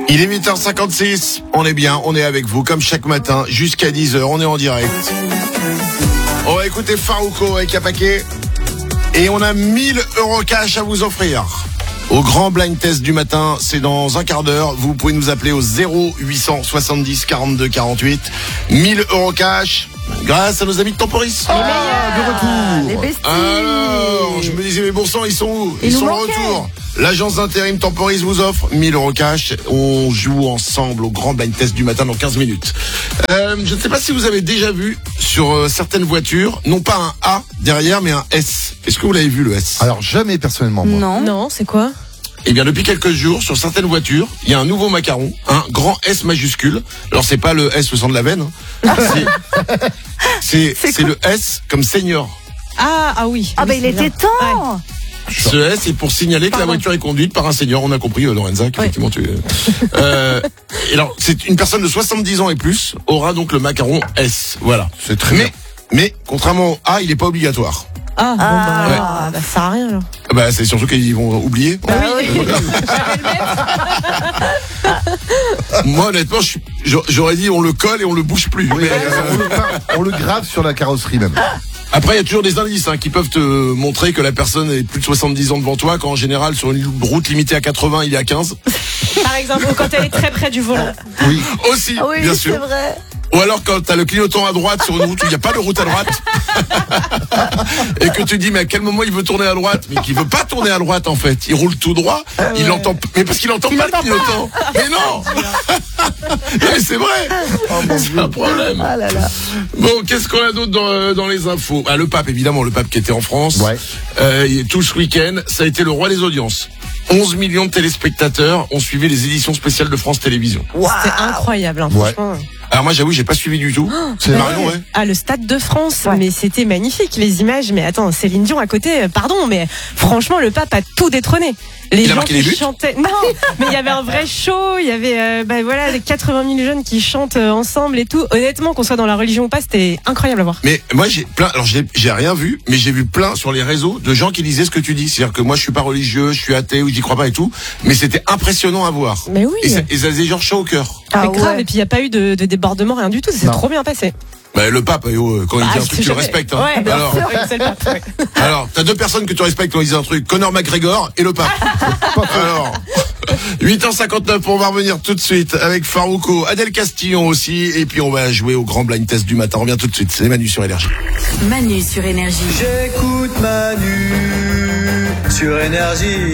Il est 8h56, on est bien, on est avec vous comme chaque matin jusqu'à 10h, on est en direct. On va écouter Farouko avec Apaké et on a 1000 € cash à vous offrir. Au grand blind test du matin, c'est dans un quart d'heure. Vous pouvez nous appeler au 0870 42 48. 1000 € cash grâce à nos amis de Temporis. De retour. Les besties. Alors, je me disais, mais bon sang, ils sont où? Ils nous sont de manquaient. retour. L'agence d'intérim Temporis vous offre 1000 € cash. On joue ensemble au grand blind test du matin dans 15 minutes. Je ne sais pas si vous avez déjà vu sur certaines voitures, non pas un A derrière, mais un S. Est-ce que vous l'avez vu, le S? Alors jamais personnellement moi. Non. Non, c'est quoi? Eh bien, depuis quelques jours, sur certaines voitures, il y a un nouveau macaron, un grand S majuscule. Alors, c'est pas le S le sang de la veine. Hein. C'est le S comme senior. Ah oui. Ah bah il c'est était bien. temps. Ce S est pour signaler que la voiture est conduite par un senior. On a compris, Lorenza, qu'effectivement tu et alors, c'est une personne de 70 ans et plus aura donc le macaron S. Voilà. C'est très bien. Mais, contrairement au A, il est pas obligatoire. Ah, bon, Ah. bah, ça sert à rien, alors. Bah, c'est surtout qu'ils vont oublier. Bah oui. Moi, honnêtement, j'aurais dit on le colle et on le bouge plus. Oui, Mais, on le grave sur la carrosserie même. après, il y a toujours des indices qui peuvent te montrer que la personne est plus de 70 ans devant toi, quand en général, sur une route limitée à 80, il est à 15. Par exemple, quand elle est très près du volant. Oui. Aussi, Oui, bien c'est sûr. vrai. Ou alors quand t'as le clignotant à droite sur une route où il n'y a pas de route à droite et que tu dis mais à quel moment il veut tourner à droite, mais qu'il veut pas tourner à droite en fait, il roule tout droit, il entend, mais parce qu'il entend pas le clignotant. Mais non. Non, mais c'est vrai. C'est un problème. Ah là là. Bon, qu'est-ce qu'on a d'autre dans les infos? Ah, le pape, évidemment, le pape qui était en France. Ouais. Tout ce week-end, ça a été le roi des audiences. 11 millions de téléspectateurs ont suivi les éditions spéciales de France Télévisions. C'était incroyable, hein, Ouais. franchement. Alors moi, j'avoue, j'ai pas suivi du tout. C'est Marion, ouais. Ah, le Stade de France, Ouais. mais c'était magnifique, les images. Mais attends, Céline Dion à côté, pardon, mais franchement, le pape a tout détrôné. Les Il a gens marqué qui les buts chantaient. Non, mais il y avait un vrai show, il y avait voilà, les 80 000 jeunes qui chantent ensemble et tout. Honnêtement, qu'on soit dans la religion ou pas, c'était incroyable à voir. Mais moi, j'ai plein, alors j'ai rien vu, mais j'ai vu plein sur les réseaux de gens qui disaient ce que tu dis. C'est-à-dire que moi, je suis pas religieux, je suis athée ou j'y crois pas et tout. Mais c'était impressionnant à voir. Mais oui. Et ça faisait genre chaud au cœur. Ah Mais grave, ouais. et puis il n'y a pas eu de débordement, rien du tout, c'est Non. trop bien passé. Bah, le pape, quand il dit un truc, c'est tu le jamais- respectes. Hein. Ouais, bien Alors, sûr. Ouais, c'est le pape, ouais. alors, t'as deux personnes que tu respectes quand ils disent un truc, Conor McGregor et le pape. Alors, 8h59, on va revenir tout de suite avec Farouko, Adèle Castillon aussi, et puis on va jouer au grand blind test du matin. On revient tout de suite, c'est Manu sur Énergie. Manu sur Énergie. J'écoute Manu sur Énergie.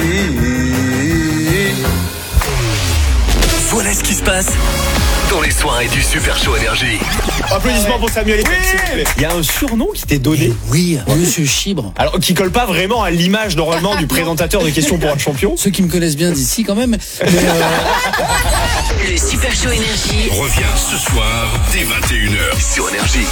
Voilà ce qui se passe dans les soirées du Super Show Énergie. Applaudissements pour Samuel et s'il vous plaît. Il y a un surnom qui t'est donné, Oui, Monsieur Chibre. alors qui colle pas vraiment à l'image normalement du présentateur de questions pour un champion. Ceux qui me connaissent bien d'ici quand même. Mais Le Super Show Énergie. Reviens ce soir dès 21h sur Énergie.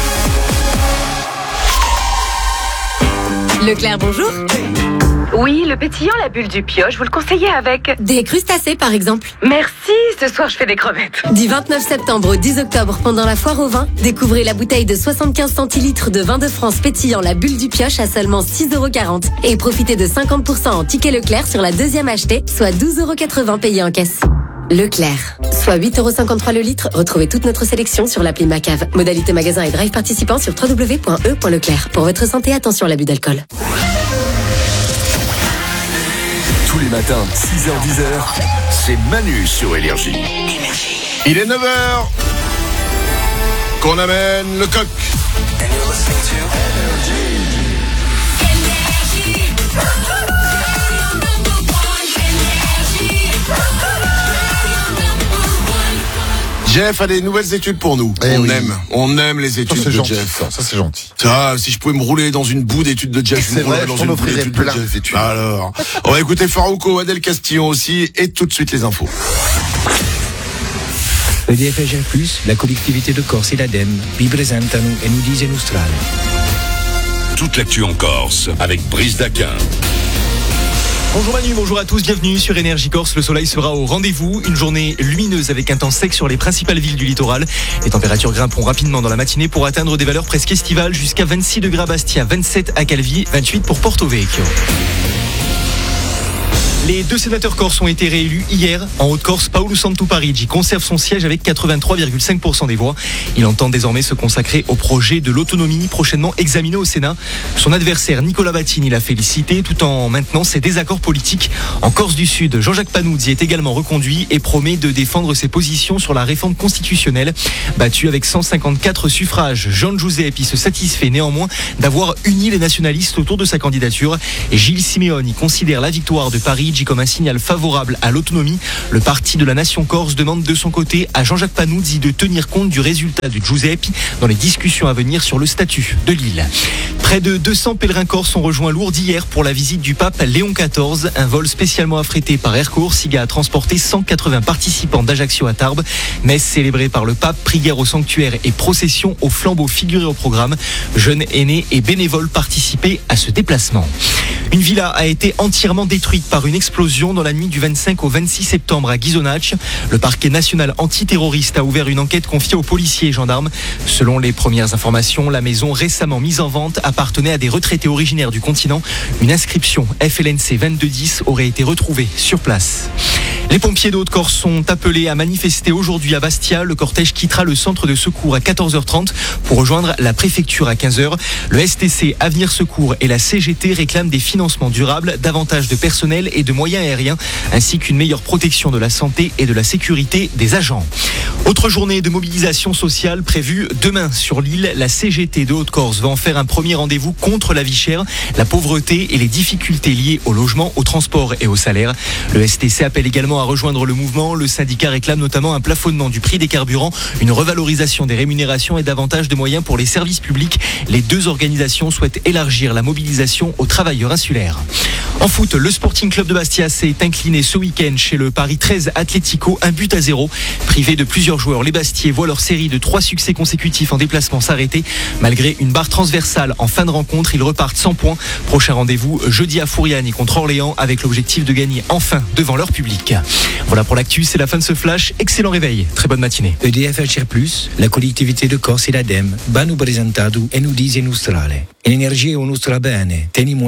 Leclerc, bonjour. Oui, le pétillant, la bulle du pioche, vous le conseillez avec? Des crustacés, par exemple. Merci, ce soir je fais des crevettes. Du 29 septembre au 10 octobre, pendant la foire au vin, découvrez la bouteille de 75 centilitres de vin de France pétillant la bulle du pioche à seulement 6,40 € et profitez de 50% en ticket Leclerc sur la deuxième achetée, soit 12,80 € payés en caisse. Leclerc, soit 8,53 € le litre. Retrouvez toute notre sélection sur l'appli Macave. Modalité magasin et drive participant sur www.e.leclerc. Pour votre santé, attention à l'abus d'alcool. Tous les matins, 6h-10h, c'est Manu sur Énergie. Il est 9h qu'on amène le coq. Jeff a des nouvelles études pour nous. Eh on oui. on aime les Ça études c'est de gentil. Jeff. Ça c'est gentil. Ah, si je pouvais me rouler dans une boue d'études de Jeff, je C'est me roulerais vrai, dans je t'en une boue offrirais d'études de plein Jeff. d'études. Alors, on va écouter Farouko, Adèle Castillon aussi, et tout de suite les infos. EDF la collectivité de Corse et l'ADEME vi presentano e nous disent Austral. Toute l'actu en Corse avec Brice Daquin. Bonjour Manu, bonjour à tous, bienvenue sur Énergie Corse. Le soleil sera au rendez-vous, une journée lumineuse avec un temps sec sur les principales villes du littoral. Les températures grimperont rapidement dans la matinée pour atteindre des valeurs presque estivales jusqu'à 26 degrés à Bastia, 27 à Calvi, 28 pour Porto Vecchio. Les 2 sénateurs corses ont été réélus hier. En Haute-Corse, Paolo Santuparigi conserve son siège avec 83,5% des voix. Il entend désormais se consacrer au projet de l'autonomie prochainement examiné au Sénat. Son adversaire Nicola Battini l'a félicité tout en maintenant ses désaccords politiques. En Corse du Sud, Jean-Jacques Panuzzi est également reconduit et promet de défendre ses positions sur la réforme constitutionnelle. Battu avec 154 suffrages, John Giuseppi se satisfait néanmoins d'avoir uni les nationalistes autour de sa candidature. Et Gilles Simeoni considère la victoire de Parigi comme un signal favorable à l'autonomie. Le parti de la nation corse demande de son côté à Jean-Jacques Panuzzi de tenir compte du résultat de Giuseppi dans les discussions à venir sur le statut de l'île. Près de 200 pèlerins corses ont rejoint Lourdes hier pour la visite du pape Léon XIV. Un vol spécialement affrété par Air Corsica a transporté 180 participants d'Ajaccio à Tarbes. Messe célébrée par le pape, prière au sanctuaire et procession au flambeau figuré au programme. Jeunes, aînés et bénévoles participaient à ce déplacement. Une villa a été entièrement détruite par une explosion dans la nuit du 25 au 26 septembre à Ghisonaccia. Le parquet national antiterroriste a ouvert une enquête confiée aux policiers et gendarmes. Selon les premières informations, la maison récemment mise en vente appartenait à des retraités originaires du continent. Une inscription FLNC 2210 aurait été retrouvée sur place. Les pompiers de Haute-Corse sont appelés à manifester aujourd'hui à Bastia. Le cortège quittera le centre de secours à 14h30 pour rejoindre la préfecture à 15h. Le STC, Avenir Secours et la CGT réclament des financements durables, davantage de personnel et de moyens aériens, ainsi qu'une meilleure protection de la santé et de la sécurité des agents. Autre journée de mobilisation sociale prévue demain sur l'île. La CGT de Haute-Corse va en faire un premier rendez-vous contre la vie chère, la pauvreté et les difficultés liées au logement, au transport et au salaire. Le STC appelle également à rejoindre le mouvement. Le syndicat réclame notamment un plafonnement du prix des carburants, une revalorisation des rémunérations et davantage de moyens pour les services publics. Les deux organisations souhaitent élargir la mobilisation aux travailleurs insulaires. En foot, le Sporting Club de Bastia s'est incliné ce week-end chez le Paris 13 Atlético, 1-0. Privé de plusieurs joueurs, les Bastiais voient leur série de 3 succès consécutifs en déplacement s'arrêter. Malgré une barre transversale en fin de rencontre, ils repartent sans points. Prochain rendez-vous jeudi à Fouriani contre Orléans avec l'objectif de gagner enfin devant leur public. Voilà pour l'actu, c'est la fin de ce flash. Excellent réveil, très bonne matinée. EDF Acer Plus, la collectivité de Corse et l'ADEME, vanno presentato e nu dise nostrale. Energia o nostra bene, tenimo